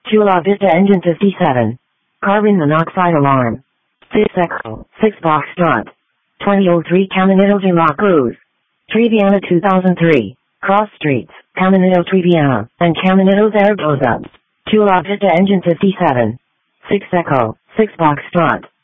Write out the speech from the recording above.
Chula Vista Engine 57. Carbon monoxide alarm. 6 Echo. 6 Foxtrot. 2003 Caminito de la Cruz. Triviana 2003. Cross Streets, Caminito Triviana, and Caminito Zaragoza. Chula Vista Engine 57. 6 Echo. 6 Foxtrot.